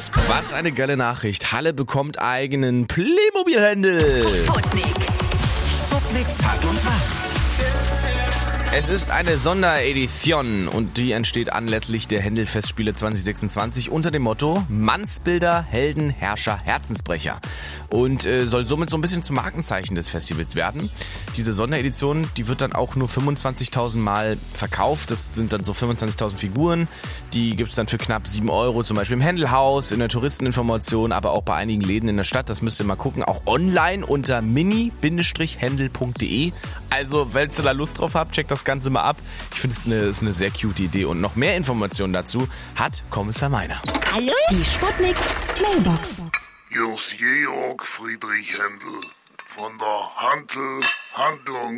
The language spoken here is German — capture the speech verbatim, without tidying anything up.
Was eine geile Nachricht. Halle bekommt eigenen Playmobil-Händel. Sputnik. Sputnik Tag und Tag. Es ist eine Sonderedition und die entsteht anlässlich der Händel-Festspiele zwanzig sechsundzwanzig unter dem Motto Mannsbilder, Helden, Herrscher, Herzensbrecher und äh, soll somit so ein bisschen zum Markenzeichen des Festivals werden. Diese Sonderedition, die wird dann auch nur fünfundzwanzigtausend Mal verkauft. Das sind dann so fünfundzwanzigtausend Figuren. Die gibt's dann für knapp sieben Euro, zum Beispiel im Händelhaus, in der Touristeninformation, aber auch bei einigen Läden in der Stadt. Das müsst ihr mal gucken. Auch online unter mini Händel punkt de. Also, wenn ihr da Lust drauf habt, checkt das Ganze mal ab. Ich finde, es ist eine sehr cute Idee. Und noch mehr Informationen dazu hat Kommissar Meiner. Hallo? Die Sputnik Mailbox. Hier ist Georg Friedrich Händel von der Hantel Handlung